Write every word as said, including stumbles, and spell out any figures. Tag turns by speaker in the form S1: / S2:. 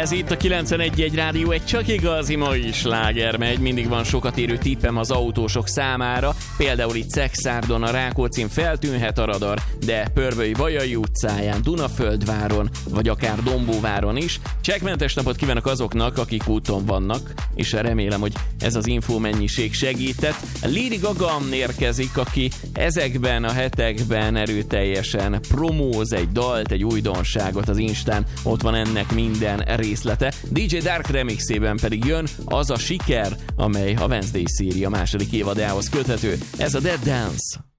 S1: Ez itt a kilencvenegy egy Rádió, egy csak igazi mai sláger megy. Mindig van sokat érő tippem az autósok számára. Például itt Szexárdon, a Rákóczin feltűnhet a radar, de Pörvöy-Vajai utcáján, Dunaföldváron, vagy akár Dombóváron is. Csekkmentes napot kívánok azoknak, akik úton vannak, és remélem, hogy ez az infómennyiség segített. Lady Gaga érkezik, aki ezekben a hetekben erőteljesen promóz egy dalt, egy újdonságot az Instán. Ott van ennek minden részlete. dé dzsé Dark remixében pedig jön az a siker, amely a Wednesday széria második évadához köthető. Ez a Dead Dance.